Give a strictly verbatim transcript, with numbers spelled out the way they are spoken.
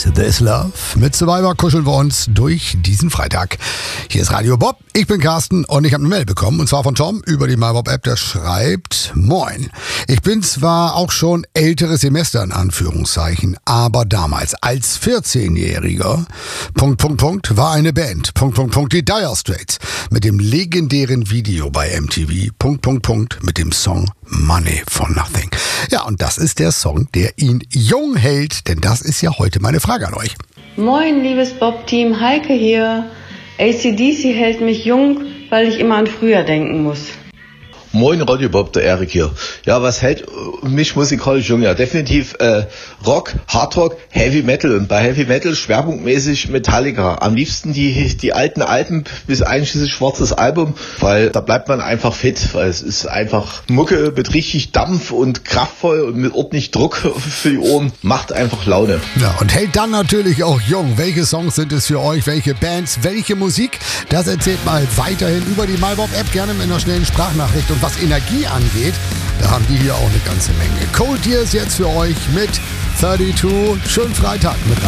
Is This Love? Mit Survivor kuscheln wir uns durch diesen Freitag. Hier ist Radio Bob, ich bin Carsten und ich habe eine Mail bekommen, und zwar von Tom über die MyBob-App, der schreibt: Moin, ich bin zwar auch schon älteres Semester in Anführungszeichen, aber damals als vierzehnjähriger, Punkt, Punkt, Punkt, war eine Band, Punkt, Punkt, Punkt, die Dire Straits, mit dem legendären Video bei M T V, Punkt, Punkt, Punkt, mit dem Song Money for Nothing. Ja, und das ist der Song, der ihn jung hält, denn das ist ja heute meine Frage an euch. Moin, liebes Bob-Team, Heike hier. A C D C hält mich jung, weil ich immer an früher denken muss. Moin Radio Bob, der Erik hier. Ja, was hält mich musikalisch jung? Ja, definitiv äh, Rock, Hardrock, Heavy Metal. Und bei Heavy Metal schwerpunktmäßig Metallica. Am liebsten die die alten Alben bis einschließlich schwarzes Album, weil da bleibt man einfach fit, weil es ist einfach Mucke mit richtig Dampf und kraftvoll und mit ordentlich Druck für die Ohren. Macht einfach Laune. Ja, und hält dann natürlich auch jung. Welche Songs sind es für euch? Welche Bands? Welche Musik? Das erzählt mal weiterhin über die MyBob-App, gerne mit einer schnellen Sprachnachricht. Und was Energie angeht, da haben die hier auch eine ganze Menge. Cold Years jetzt für euch mit zweiunddreißig. Schönen Freitag mit